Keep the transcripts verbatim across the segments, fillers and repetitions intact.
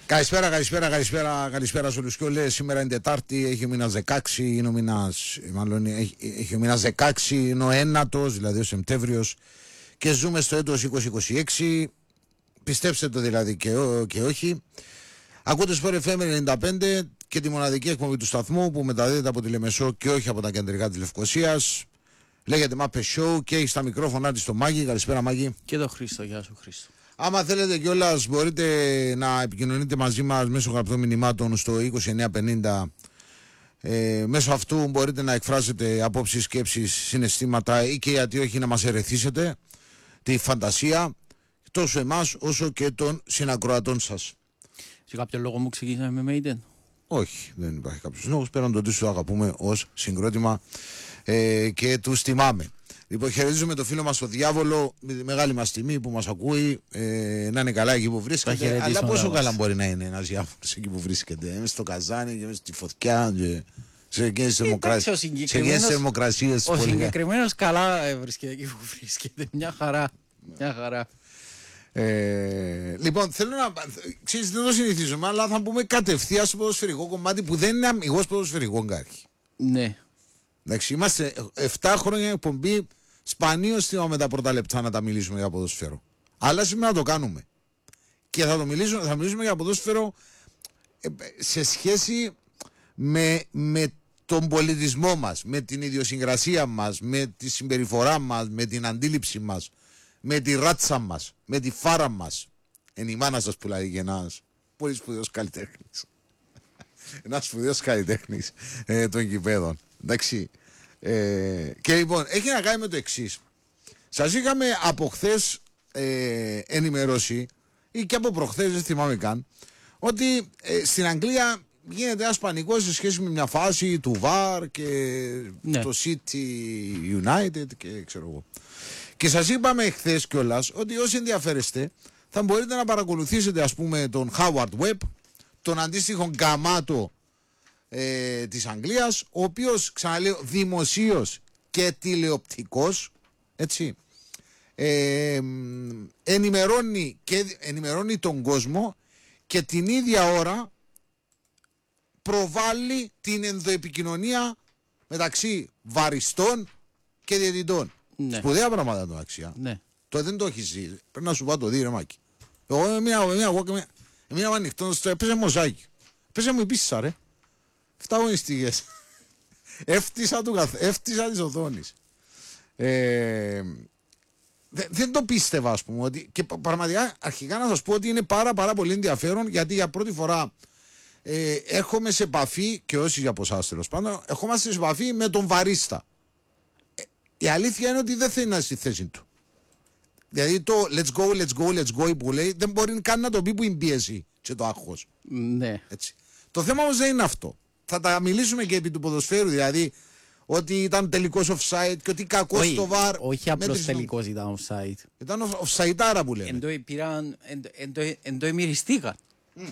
Καλησπέρα, καλησπέρα, καλησπέρα, καλησπέρα σε όλους και όλες. Σήμερα είναι Τετάρτη, έχει ο μήνας δεκαέξι, είναι ο μήνας, μάλλον έχει, έχει ο μήνας δεκαέξι, είναι ο ένατος, δηλαδή ο Σεπτέμβριος, και ζούμε στο έτος είκοσι είκοσι έξι. Πιστέψτε το δηλαδή και, ό, και όχι. Ακούτε Sport εφ εμ ενενήντα πέντε και τη μοναδική εκπομπή του σταθμού που μεταδίδεται από τη Λεμεσό και όχι από τα κεντρικά της Λευκωσίας. Λέγεται Μάπε Show και έχει στα μικρόφωνα της το Μάγι. Καλησπέρα, Μάγι. Και το Χρήστο, γεια σου, Χρήστο. Άμα θέλετε κιόλας μπορείτε να επικοινωνείτε μαζί μας μέσω γραπτών μηνυμάτων στο είκοσι εννιά πενήντα. Ε, μέσω αυτού μπορείτε να εκφράσετε απόψεις, σκέψεις, συναισθήματα ή και γιατί όχι να μας ερεθίσετε τη φαντασία τόσο εμάς όσο και των συνακροατών σας. Σε κάποιο λόγο μου ξεκινήσαμε με Maiden? Όχι, δεν υπάρχει κάποιος λόγος πέραν το ότι σου αγαπούμε ως συγκρότημα ε, και τους τιμάμε. Λοιπόν, χαιρετίζουμε το φίλο μας το Διάβολο με τη μεγάλη μας τιμή που μας ακούει. Ε, να είναι καλά εκεί που βρίσκεται. Αλλά πόσο καλά μπορεί να είναι ένας Διάβολος εκεί που βρίσκεται? Μέσα στο καζάνι και μέσα στη φωτιά και σε εκείνες τις θερμοκρασίες. Ο συγκεκριμένος καλά βρίσκεται εκεί που βρίσκεται. Μια χαρά. Μια χαρά. Ε, λοιπόν, θέλω να. Ξέρεις, δεν το συνηθίζουμε, αλλά θα πούμε κατευθείαν στο ποδοσφαιρικό κομμάτι που δεν είναι αμυγός ποδοσφαιρικό γκάρχη. Ναι. Εντάξει, είμαστε επτά χρόνια εκπομπή. Σπανίως θυμάμαι τα πρώτα λεπτά να τα μιλήσουμε για ποδόσφαιρο. Αλλά σήμερα το κάνουμε. Και θα το μιλήσουμε, θα μιλήσουμε για ποδόσφαιρο σε σχέση με, με τον πολιτισμό μας, με την ιδιοσυγκρασία μας, με τη συμπεριφορά μας, με την αντίληψη μας, με τη ράτσα μας, με τη φάρα μας. Είναι η μάνα σας που λέει και ένας πολύ σπουδαίος καλλιτέχνης. Ένας σπουδαίος καλλιτέχνης ε, των κηπέδων. Εντάξει. Ε, και λοιπόν, έχει να κάνει με το εξής. Σας είχαμε από χθες ε, ενημερώσει ή και από προχθές, δεν θυμάμαι καν, ότι ε, στην Αγγλία γίνεται ένας πανικός σε σχέση με μια φάση του βαρ και ναι. το City United και ξέρω εγώ. Και σας είπαμε χθες κιόλας ότι όσοι ενδιαφέρεστε θα μπορείτε να παρακολουθήσετε, ας πούμε, τον Howard Webb, τον αντίστοιχο γκαμάτο ε, της Αγγλίας, ο οποίος, ξαναλέω, δημοσίως και τηλεοπτικός, έτσι, ε, ενημερώνει, και, ενημερώνει τον κόσμο και την ίδια ώρα προβάλλει την ενδοεπικοινωνία μεταξύ βαριστών και διαιτητών. Ναι. Σπουδαία πράγματα το αξία. Ναι. Το δεν το έχει ζει. Πρέπει να σου πάω το δει, ρε Μάκη. Εγώ έμεινα εγώ και έμεινα ανοιχτό στο έπαιζε μοζάκι. Έπαιζε μου η πίσσα, ρε. Εφτά αγωνιστικές. Έφτισα του καθ... Έφτισα της οθόνης. Ε, δε, δεν το πίστευα, ας πούμε, ότι, και πραγματικά αρχικά να σας πω ότι είναι πάρα πάρα πολύ ενδιαφέρον, γιατί για πρώτη φορά ε, έρχομαι σε επαφή, και όσοι από εσάς τέλος πάντων, ερχόμαστε σε επαφή με τον βαρίστα. Ε, η αλήθεια είναι ότι δεν θέλει να είναι στη θέση του. Δηλαδή το let's go, let's go, let's go που λέει δεν μπορεί καν να το πει που είναι πίεση και το άγχος. Ναι. Έτσι. Το θέμα όμως δεν είναι αυτό. Θα τα μιλήσουμε και επί του ποδοσφαίρου, δηλαδή ότι ήταν τελικός offside και ότι κακός στο βαρ. Όχι απλώς τελικός ήταν offside. Ήταν offside-άρα που λέμε. Εν το πήραν, εν το εμμυριστήκαν. Mm.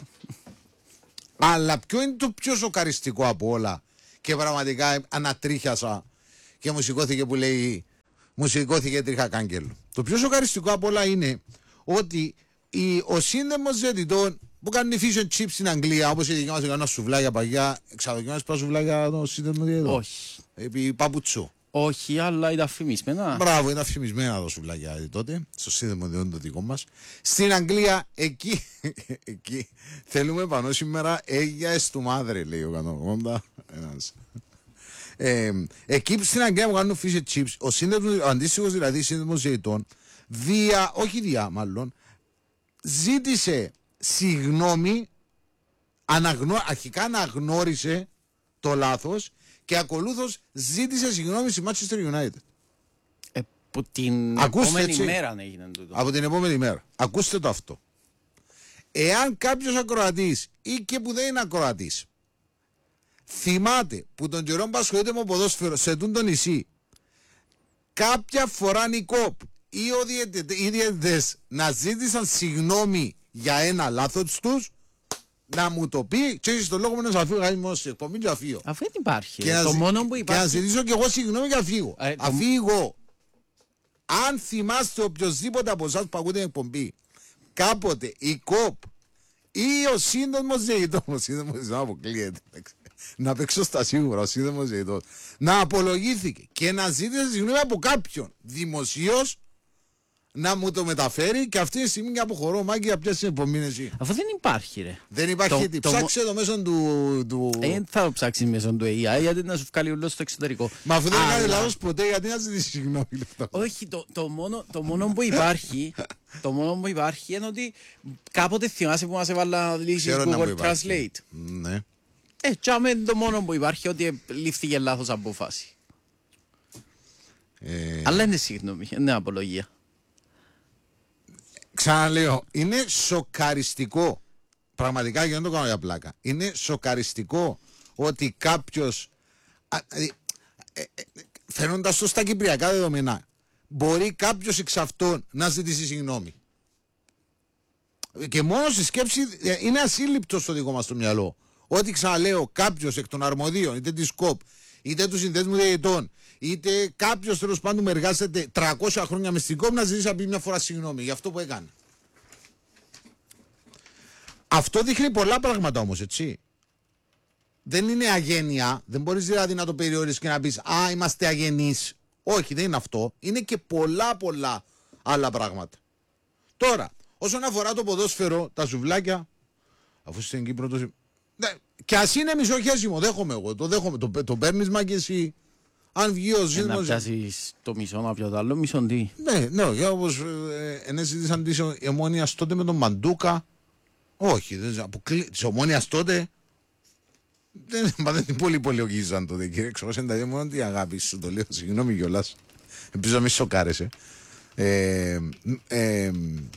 Αλλά ποιο είναι το πιο σοκαριστικό από όλα, και πραγματικά ανατρίχιασα και μου σηκώθηκε που λέει, μου σηκώθηκε τρίχα κάγκελο. Το πιο σοκαριστικό από όλα είναι ότι η, ο σύνδεμος διαιτητών που κάνει fish and chips στην Αγγλία, όπως είχε δοκιμάσει κανένα σουβλάκια παγιά, εξαδοκιμάσεις πά σουβλάκια το σύνδεμο διαιτητών? Όχι. Επί παπουτσό. Όχι, αλλά ήταν φημισμένα. Μπράβο, ήταν φημισμένα τα σουβλάκια τότε, στο σύνδεμο διαιτητών το δικό μας. Στην Αγγλία, εκεί, εκεί θέλουμε πάνω σήμερα έγιας του μάδρε, λέει ο εκατόν ογδόντα. Ένας. Ε, εκεί στην Αγγλία που κάνουν fish and chips, ο, σύνδεμος, ο αντίστοιχος δηλαδή σύνδεμος διαιτητών, δια, όχι δια μάλλον, ζήτησε συγγνώμη, αναγνω... αρχικά αναγνώρισε το λάθος και ακολούθως ζήτησε συγγνώμη στη Manchester United. Ε, από την Ακούστε, επόμενη έτσι, μέρα έγινε τούτο. Από την επόμενη μέρα. Ακούστε το αυτό. Εάν κάποιος ακροατής ή και που δεν είναι ακροατής θυμάται που τον καιρό που ασχολείται με ποδόσφαιρο σε τούν το νησί, κάποια φορά η ΚΟΠ ή οι διαιτητές να ζήτησαν συγγνώμη για ένα λάθος τους, να μου το πει και έχεις το λόγο μου να σας αφήσω γάμι μόνο σε εκπομπή και αφήσω. Αφού δεν υπάρχει. Και, το να, μόνο που υπάρχει... και να ζητήσω και εγώ συγγνώμη και αφήγω. Ε, αφήγω. Αν θυμάστε οποιοδήποτε από εσάς που ακούτε την εκπομπή, κάποτε η ΚΟΠ ή ο σύνδεσμος διαιτητών. Ο σύνδεσμος διαιτητών αποκλείεται. Να παίξω στα σίγουρα, ο σύνδεσμος διαιτητών. Να απολογήθηκε και να ζήτησε συγγνώμη από κάποιον δημοσίως να μου το μεταφέρει και αυτή τη στιγμή και αποχωρώ. Μάγκη, για ποιες υπομείνες. Αφού δεν υπάρχει, ρε. Δεν υπάρχει. Το, τι, το, ψάξε το μέσω του. του... Δεν θα το ψάξει μέσω του έι άι γιατί να σου βγάλει όλο στο εξωτερικό. Μα αφού δεν Αλλά... κάνει λάθος ποτέ, γιατί να ζητήσει συγγνώμη. Όχι, το, το, μόνο, το μόνο που υπάρχει το μόνο που υπάρχει είναι ότι κάποτε θυμάσαι που μας έβαλα λύσεις Google Translate. Ναι. Ε, τσάμε το μόνο που υπάρχει ότι λήφθηκε λάθος απόφαση. Ε... Αλλά είναι συγγνώμη, είναι απολογία. Ξαναλέω, είναι σοκαριστικό. Πραγματικά και δεν το κάνω για πλάκα. Είναι σοκαριστικό ότι κάποιος, ε, ε, ε, φαίνοντας το στα κυπριακά δεδομένα, μπορεί κάποιος εξ αυτών να ζητήσει συγγνώμη. Και μόνο στη σκέψη ε, είναι ασύλληπτο στο δικό μας το μυαλό. Ότι ξαναλέω, κάποιος εκ των αρμοδίων, είτε τη ΣΚΟΠ, είτε του συνδέσμου διαιτητών, είτε κάποιος τέλος πάντων που εργάζεται τριακόσια χρόνια με στην ΚΟΠ να ζητήσει να πει μια φορά συγγνώμη για αυτό που έκανε. Αυτό δείχνει πολλά πράγματα όμως, έτσι. Δεν είναι αγένεια, δεν μπορείς δηλαδή να το περιορίσεις και να πεις «Α, είμαστε αγενείς». Όχι, δεν είναι αυτό. Είναι και πολλά πολλά άλλα πράγματα. Τώρα, όσον αφορά το ποδόσφαιρο, τα σουβλάκια, αφού στην Κύπρο το... Ναι, και ας είναι μισοχέσιμο, δέχομαι εγώ, το δέχομαι, το, το παίρνεις μα και εσύ. Αν βγει ο σύνδεσμος... Να πιάσεις το μισό, να πιω το άλλο μισό, τι. Ναι, ναι, για όπως ε, ενέζητησαν της Ομόνοιας τότε με τον Μαντούκα. Όχι, δεν, αποκλει... της Ομόνοιας τότε δεν, δεν την πολύ πολιογίζαν τότε, κύριε. Ξεχώσαν τα δύο μόνο την αγάπη σου, το λέω, συγγνώμη κιόλας. Ελπίζω να μην σοκάρεσαι. Ε, ε,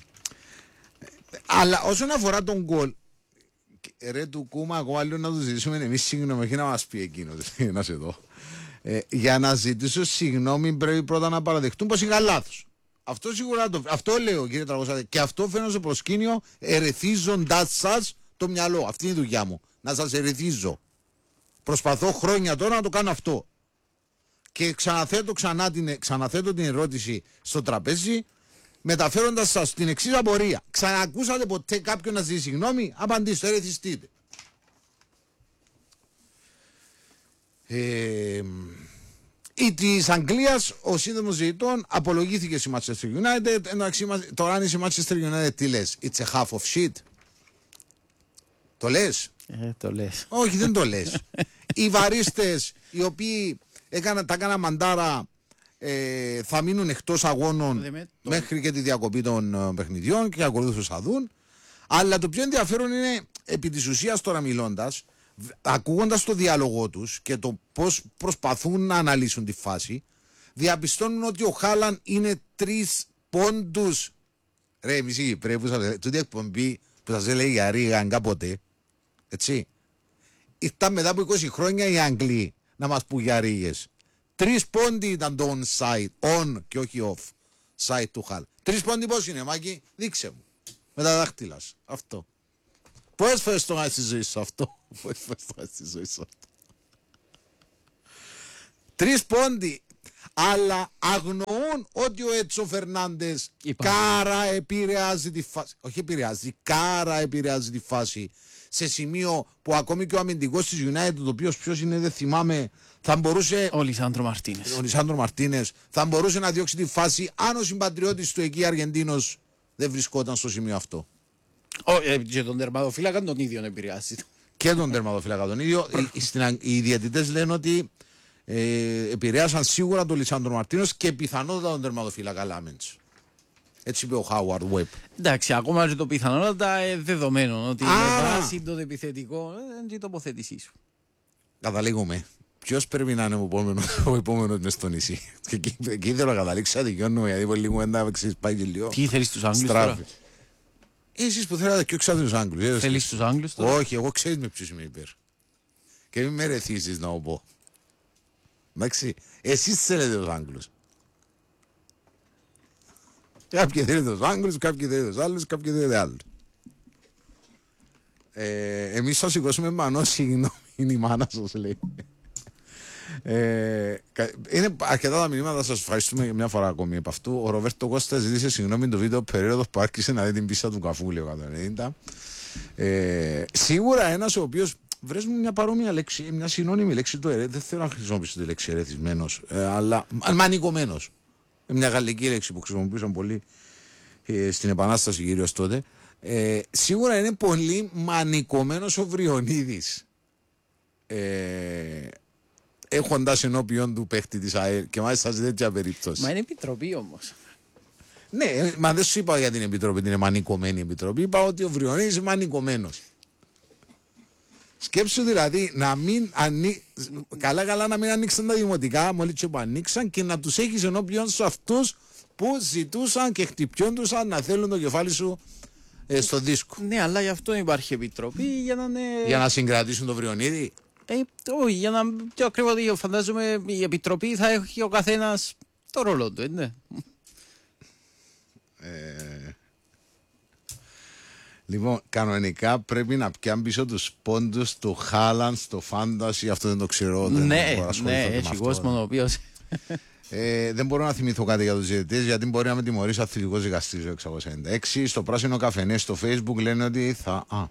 αλλά όσον αφορά τον γκολ, ρε του Κούμα, ακόμα λίγο να το ζητήσουμε εμείς συγγνώμη, όχι να μας πει εκείνο, να σε δω. Ε, για να ζητήσω συγγνώμη πρέπει πρώτα να παραδεχτούν πως είχα λάθος. Αυτό σίγουρα το... Αυτό λέω, κύριε Τραγωσάτη, και αυτό φαίνω σε προσκήνιο ερεθίζοντας σας το μυαλό. Αυτή είναι η δουλειά μου, να σας ερεθίζω. Προσπαθώ χρόνια τώρα να το κάνω αυτό. Και ξαναθέτω, ξανά την, ξαναθέτω την ερώτηση στο τραπέζι, μεταφέροντας σας την εξής απορία. Ξανακούσατε ποτέ κάποιον να ζητήσει συγγνώμη? Απαντήστε, ερεθιστείτε. Ε, ή της Αγγλίας, ο σύνδεσμος διαιτητών απολογήθηκε στη Manchester United. Εντάξει, τώρα αν είσαι Manchester United, τι λες? It's a half of shit. Το λες? Ε, το λες. Όχι, δεν το λες. Οι βαρίστες οι οποίοι έκανα, τα έκανα μαντάρα ε, θα μείνουν εκτός αγώνων με, μέχρι και τη διακοπή των ε, παιχνιδιών και ακολούθως θα δουν. Αλλά το πιο ενδιαφέρον είναι επί της ουσίας τώρα μιλώντας, ακούγοντας το διάλογό τους και το πώς προσπαθούν να αναλύσουν τη φάση, διαπιστώνουν ότι ο Χάλαν είναι τρεις πόντους. Ρε, εμείς οι Κυπρέοι που σας τούτη εκπομπή που σας έλεγε για Ρίγαν κάποτε, έτσι, ήρθαν μετά από είκοσι χρόνια οι Αγγλοί να μας πούν για Ρίγες. Τρεις πόντι ήταν το on-side, on και όχι off side του Χάλαν. Τρεις πόντι πώς είναι, Μάκη, δείξε μου με τα δάχτυλα σου, αυτό. Πόσες φορές το κάνεις στη ζωή σου αυτό? Πόσες φορές το κάνεις στη ζωή σου αυτό? Τρεις πόντι. Αλλά αγνοούν ότι ο Έτσο Φερνάντες κάρα επηρεάζει τη φάση. Όχι επηρεάζει, κάρα επηρεάζει τη φάση. Σε σημείο που ακόμη και ο αμυντικός της United, το οποίος ποιος είναι δεν θυμάμαι, θα μπορούσε... Ο Λισάνδρο Μαρτίνες. Ο Λισάνδρο Μαρτίνες θα μπορούσε να διώξει τη φάση αν ο συμπατριώτης του εκεί Αργεντίνος δεν βρισκόταν στο σημείο αυτό. Oh, και τον τερματοφύλακα τον ίδιο επηρεάζει. Και τον τερματοφύλακα τον ίδιο. οι, οι διαιτητές λένε ότι ε, επηρέασαν σίγουρα τον Λισάνδρο Μαρτίνος και πιθανότατα τον τερματοφύλακα Λάμεντς. Έτσι είπε ο Χάουαρντ Βουέπ. Εντάξει, ακόμα και το πιθανότατα ε, δεδομένο ότι με βάση το επιθετικό είναι η τοποθέτησή σου. Καταλήγουμε. Ποιος πρέπει να είναι ο επόμενος, ο επόμενος μες στο νησί? Και εκεί, εκεί θέλω να καταλήξω, αδικιώνουμε, γιατί πολύ λίγο εντάβεξες πάει και λίγο. Τι θέλεις τους Άγγλους τώρα? Εσείς που θέλατε και όχι τους Άγγλους. Θέλεις τους Άγγλους τώρα? Όχι, εγώ ξέρεις με ποιους είμαι υπέρ. Και μην με ρεθίσεις να το πω. Εντάξει, εσείς θέλετε τους Άγγλους. Κάποιοι θέλετε τους Άγγλους, κάποιοι θέλετε τους άλλους, κάποιοι θέλετε άλλους. Ε, εμείς θα σηκώσουμε μανώ, συγγνώμη, είναι η μάνα σας λέει. Ε, είναι αρκετά τα μηνύματα, σας ευχαριστούμε μια φορά ακόμη από αυτού. Ο Ροβέρτο Κώστα ζήτησε συγγνώμη το βίντεο περίοδος που άρχισε να δει την πίστα του Καφού, λέει εκατόν ενενήντα. Ε, σίγουρα ένας ο οποίος. Βρες μου μια παρόμοια λέξη, μια συνώνυμη λέξη του ερέ. Δεν θέλω να χρησιμοποιήσω τη λέξη ερεθισμένος, ε, αλλά μανικωμένος. Μια γαλλική λέξη που χρησιμοποιούσαν πολύ ε, στην Επανάσταση κυρίως τότε. Ε, σίγουρα είναι πολύ μανικωμένος ο Βριονίδης. Ε, έχοντας ενώπιον του παίχτη της ΑΕΛ και μάλιστα σε τέτοια περίπτωση. Μα είναι επιτροπή όμως. Ναι, μα δεν σου είπα για την επιτροπή, την είναι μανικωμένη επιτροπή. Είπα ότι ο Βριονίδης είναι μανικωμένος. Σκέψου δηλαδή να μην ανοί... καλά καλά να μην ανοίξαν τα δημοτικά μόλις και που ανοίξαν και να τους έχεις ενώπιον σου αυτούς που ζητούσαν και χτυπιόντουσαν να θέλουν το κεφάλι σου ε, στο δίσκο. Ναι, αλλά γι' αυτό υπάρχει επιτροπή για να είναι... Για να συγκρατήσουν τον Βριονίδη. Ε, όχι, για να... πιο ακριβώς φαντάζομαι η επιτροπή θα έχει ο καθένας το ρόλο του, ναι. Ε... Λοιπόν, κανονικά πρέπει να πιάνει πίσω τους πόντους του Χάλαντ στο Φάντασι, αυτό δεν το ξέρω. Ναι, ναι, έχει κόσμο ο οποίος... Ε, δεν μπορώ να θυμηθώ κάτι για τους διαιτητές, γιατί μπορεί να με τιμωρήσει αθλητικός δικαστής εξακόσια ενενήντα έξι. Στο πράσινο καφενέ στο Facebook λένε ότι θα... Α.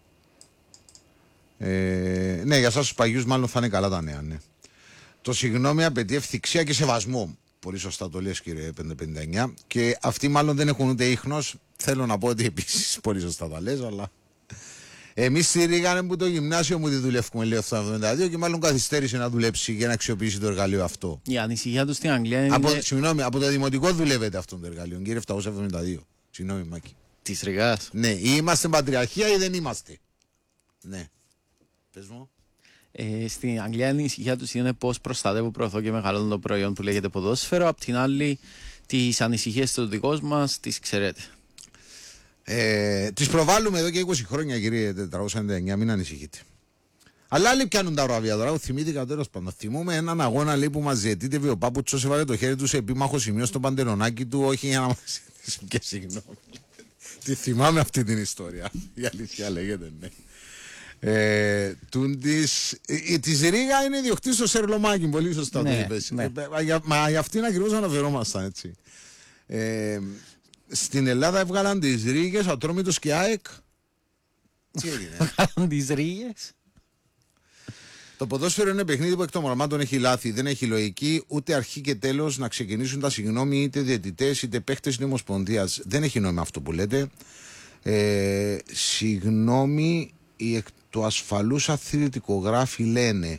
Ε, ναι, για εσάς τους παγιούς μάλλον θα είναι καλά τα νέα, ναι. Το συγγνώμη απαιτεί ευθυξία και σεβασμό. Πολύ σωστά το λες, κύριε πεντακόσια πενήντα εννιά. Και αυτοί μάλλον δεν έχουν ούτε ίχνος. Θέλω να πω ότι επίσης πολύ σωστά τα λες, αλλά. Εμείς στη Ρήγανε που το γυμνάσιο μου τη δουλεύουμε λίγο αυτό το εβδομήντα δύο και μάλλον καθυστέρησε να δουλέψει και να αξιοποιήσει το εργαλείο αυτό. Η ανησυχία του στην Αγγλία είναι. Από, συγγνώμη, από το δημοτικό δουλεύεται αυτό το εργαλείο, κύριε επτακόσια εβδομήντα δύο. Συγγνώμη, Μάκη. Τη Ρηγάς. Ναι, ή είμαστε πατριαρχία ή δεν είμαστε. Ναι. Πες μου. Ε, στην Αγγλία η ανησυχία του είναι πώς προστατεύουν, προωθώ και μεγαλώνουν το προϊόν που λέγεται ποδόσφαιρο. Απ' την άλλη, τις ανησυχίες του δικός μας τις ξέρετε. Ε, τις προβάλλουμε εδώ και είκοσι χρόνια, κύριε τετρακόσια ενενήντα εννιά, μην ανησυχείτε. Αλλά άλλοι πιάνουν τα βραβεία τώρα. Θυμήθηκα τέλος πάντων. Θυμούμε έναν αγώνα λέει, που μας ζητείτε ο Πάπουτσος έβαλε το χέρι του σε επίμαχο σημείο στο παντελονάκι του, όχι για να μας ζητήσουν και συγγνώμη. Τη θυμάμαι αυτή την ιστορία. Η αλήθεια λέγεται, ναι. Ε, της, η, της Ρήγα είναι ιδιοκτήτης στο Σερλομάκι, πολύ σωστά ναι, το είπες. Ναι. Ε, για, μα για αυτήν ακριβώς αναφερόμασταν, έτσι. Ε, στην Ελλάδα έβγαλαν τις Ρήγες, Ατρόμητος και ΑΕΚ. Τι έγινε? Έβγαλαν τις Ρήγες. Το ποδόσφαιρο είναι παιχνίδι που εκ των πραγμάτων έχει λάθη. Δεν έχει λογική ούτε αρχή και τέλος να ξεκινήσουν τα συγγνώμη είτε διαιτητές είτε παίχτες της Ομοσπονδίας. Δεν έχει νόημα αυτό που λέτε. Ε, συγγνώμη, οι εκ του ασφαλούς αθλητικογράφοι λένε.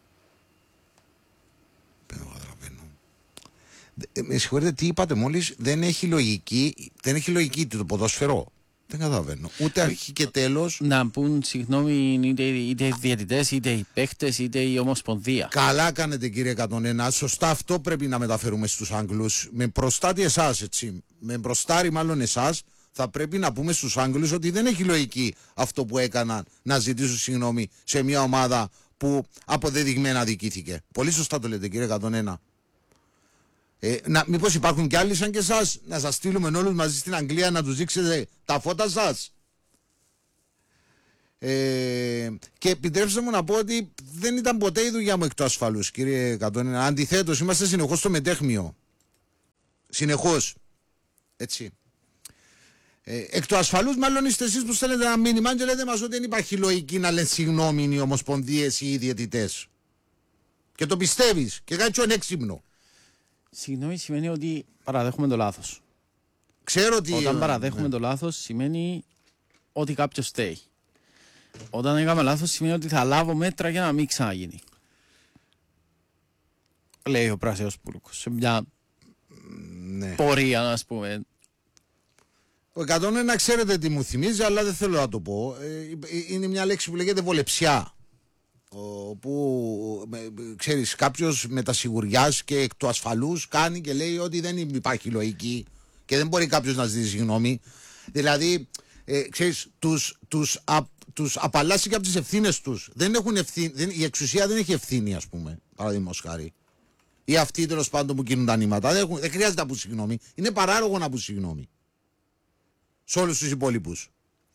Δεν καταλαβαίνω. Ε, με συγχωρείτε, τι είπατε μόλις? Δεν έχει λογική. Δεν έχει λογική το ποδόσφαιρο. Δεν καταλαβαίνω. Ούτε αρχή και τέλος. Να πούν συγγνώμη είτε, είτε οι διαιτητές, είτε οι παίχτες, είτε η Ομοσπονδία. Καλά κάνετε, κύριε εκατόν ένα. Σωστά, αυτό πρέπει να μεταφέρουμε στους Άγγλους. Με προστάτη εσάς, έτσι. Με μπροστάρι μάλλον εσάς, θα πρέπει να πούμε στους Άγγλους ότι δεν έχει λογική αυτό που έκαναν να ζητήσουν συγγνώμη σε μια ομάδα που αποδεδειγμένα δικήθηκε. Πολύ σωστά το λέτε, κύριε εκατόν ένα. Ε, να, μήπως υπάρχουν κι άλλοι σαν και εσάς, να σας στείλουμε όλους μαζί στην Αγγλία να τους δείξετε τα φώτα σας? Ε, και επιτρέψτε μου να πω ότι δεν ήταν ποτέ η δουλειά μου εκ του ασφαλούς, κύριε εκατόν ένα. Αντιθέτως, είμαστε συνεχώς στο μετέχμιο. Συνεχώς. Έτσι. Ε, εκ του ασφαλούς, μάλλον είστε εσείς που στέλνετε ένα μήνυμα και λέτε μας ότι δεν υπάρχει λογική να λένε συγγνώμη οι ομοσπονδίες ή οι διαιτητές. Και το πιστεύεις και κάτι είναι έξυπνο. Συγγνώμη σημαίνει ότι παραδέχουμε το λάθος. Ξέρω ότι... Όταν παραδέχουμε ναι. το λάθος σημαίνει ότι κάποιος φταίει. Όταν έκαμε λάθος σημαίνει ότι θα λάβω μέτρα για να μην ξαναγίνει. Λέει ο Πράσινος Πούρκος. Σε μια ναι. πορεία, ας πούμε. Ο εκατόν ένα ξέρετε τι μου θυμίζει, αλλά δεν θέλω να το πω. Ε, είναι μια λέξη που λέγεται βολεψιά. Όπου ξέρεις, κάποιος με τα σιγουριάς και εκ του ασφαλούς κάνει και λέει ότι δεν υπάρχει λογική και δεν μπορεί κάποιος να ζητήσει συγγνώμη. Δηλαδή, ε, ξέρεις, τους, τους, α, τους απαλλάσσει και από τις ευθύνες τους. Δεν έχουν ευθύνη, δεν, η εξουσία δεν έχει ευθύνη, ας πούμε, παραδείγματος χάρη. Ή αυτοί τέλος πάντων που κινούν τα νήματα. Δεν, έχουν, δεν χρειάζεται να πούν συγγνώμη. Είναι παράλογο να πούν συγγνώμη. Σε όλους τους υπόλοιπους.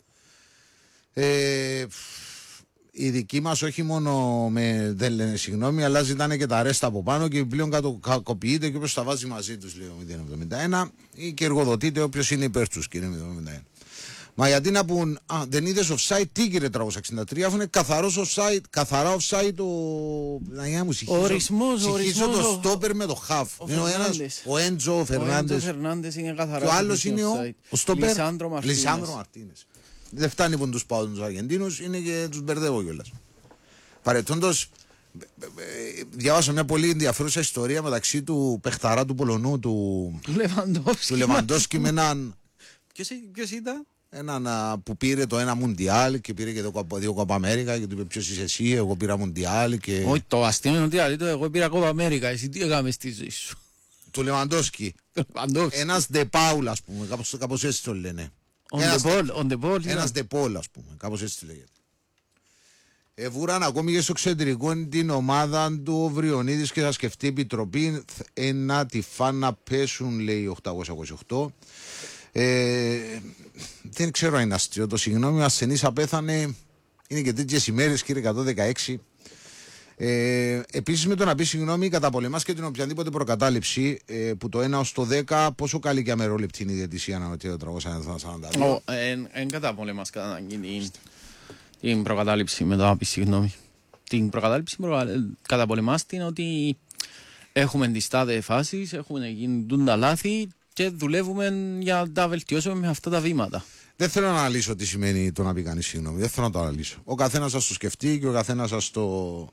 Ε, Οι δικοί μας όχι μόνο με, δεν λένε συγγνώμη, αλλά ζητάνε και τα ρέστα από πάνω και πλέον κακοποιείται και όποιος τα βάζει μαζί τους, λέει ο μηδέν εβδομήντα ένα, ή και εργοδοτείται όποιος είναι υπέρ τους, κύριε μηδέν εβδομήντα ένα. Μα γιατί να πούν, α, δεν είδες offside, τι κύριε τριακόσια εξήντα τρία, αφού είναι καθαρός offside, καθαρά offside το... Να μου συγχύσω, ορισμός, συγχύσω ορισμός, το στόπερ με το half. Ο Είναι ο ένας, ο Έντζο, ο Φερνάντες. Ο Φερνάντες είναι καθαρά. Και ο άλλος είναι ο, ο στόπερ, Λισάνδρο Μαρτίνες. Λισάνδρο Μαρτίνες. Δεν φτάνει που τους πάω τους Αργεντίνους, είναι και τους μπερδεύω κιόλας. Παρετώντος, διάβασα μια πολύ ενδιαφέρουσα ιστορία μεταξύ του παιχταρά του Πολωνού, του Λεβαντόφσκι με έναν... Ποιος ήταν? Έναν που πήρε το ένα Μουντιάλ και πήρε και το δύο Κόπα Αμέρικα και του είπε ποιος είσαι εσύ, εγώ πήρα Μουντιάλ και... Όχι, το αστείο είναι ότι αλήτω, εγώ πήρα Κόπα Αμέρικα, εσύ τι έκαμε στη ζωή σου? Του Λεβαντόφσκι. Ένας Ντεπάουλ, ας πούμε, κάπως, κάπως έτσι το λένε. Ένας Ντεπόλ, ας πούμε, κάπως έτσι λέγεται. Εβούραν ακόμη και στο εξωτερικό την ομάδα του ο Βριονίδης και θα σκεφτεί η Επιτροπή ένα τη φάνα πέσουν, λέει οκτακόσια είκοσι οκτώ. Ε, δεν ξέρω αν είναι αστείο το συγγνώμη, ο ασθενής απέθανε, είναι και τέτοιες ημέρες κύριε εκατόν δεκαέξι. Ε, επίσης με το να πει συγγνώμη καταπολεμάς και την οποιαδήποτε προκατάληψη ε, που το ένα ως το δέκα πόσο καλή και αμερόληπτη είναι η διαιτησία να ρωτήσει το τριακόσια σαράντα δύο. Εν καταπολεμάς κατά την προκατάληψη με το να πει συγγνώμη. Την προκατάληψη καταπολεμάς την ότι έχουμε τις τάδε φάσεις, έχουμε γίνει τα λάθη και δουλεύουμε για να τα βελτιώσουμε με αυτά τα βήματα. Δεν θέλω να αναλύσω τι σημαίνει το να πει κανείς συγγνώμη. Δεν θέλω να το αναλύσω. Ο καθένας σας το σκεφτεί και ο καθένας σας το,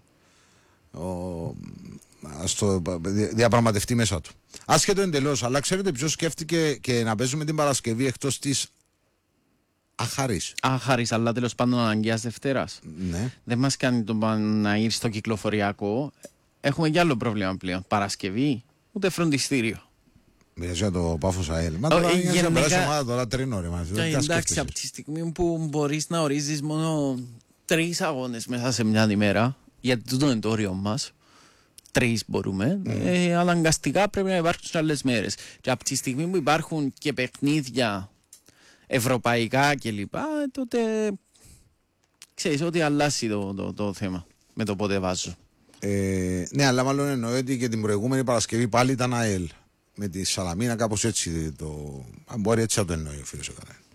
ο, ας το διαπραγματευτεί μέσα του. Άσχετο εντελώς, αλλά ξέρετε ποιος σκέφτηκε και να παίζουμε την Παρασκευή εκτός της Αχάρης. Αχάρης, αλλά τέλος πάντων αναγκαίας Δευτέρας. Ναι. Δεν μας κάνει το να ήρθει στο κυκλοφοριακό. Έχουμε κι άλλο πρόβλημα πλέον. Παρασκευή, ούτε φροντιστήριο. Μοιάζει το Πάφος ΑΕΛ. Μα τώρα είναι να περάσει ομάδα τώρα τρινό ρε. Εντάξει, από τη στιγμή που μπορείς να ορίζεις μόνο τρεις αγώνες μέσα σε μια ημέρα, γιατί τούτο είναι το όριο μας, τρεις μπορούμε, mm. ε, αναγκαστικά πρέπει να υπάρχουν άλλες μέρες. Και από τη στιγμή που υπάρχουν και παιχνίδια ευρωπαϊκά κλπ, τότε ξέρεις ότι αλλάζει το, το, το θέμα με το πότε βάζω. Ε, ναι, αλλά μάλλον εννοώ ότι και την προηγούμενη Παρασκευή πάλι ήταν ΑΕΛ. Με τη Σαλαμίνα κάπως έτσι το... Αν μπορεί έτσι να το εννοεί ο φίλος ο Κανένας.